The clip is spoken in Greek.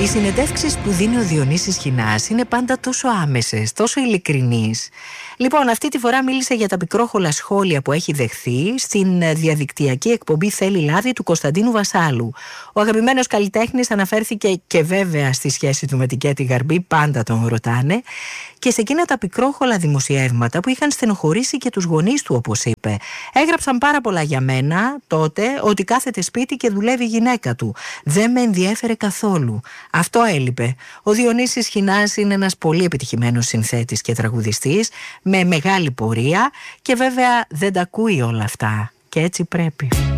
Οι συνεντεύξεις που δίνει ο Διονύσης Χινάς είναι πάντα τόσο άμεσες, τόσο ειλικρινείς. Λοιπόν, αυτή τη φορά μίλησε για τα πικρόχολα σχόλια που έχει δεχθεί στην διαδικτυακή εκπομπή Θέλει Λάδι του Κωνσταντίνου Βασάλου. Ο αγαπημένος καλλιτέχνης αναφέρθηκε και βέβαια στη σχέση του με την Κέτη Γαρμπή, πάντα τον ρωτάνε, και σε εκείνα τα πικρόχολα δημοσιεύματα που είχαν στενοχωρήσει και τους γονείς του, όπως είπε. Έγραψαν πάρα πολλά για μένα τότε, ότι κάθεται σπίτι και δουλεύει η γυναίκα του. Δεν με ενδιέφερε καθόλου. Αυτό έλειπε. Ο Διονύσης Χινάς είναι ένας πολύ επιτυχημένος συνθέτης και τραγουδιστής, με μεγάλη πορεία, και βέβαια δεν τα ακούει όλα αυτά. Και έτσι πρέπει.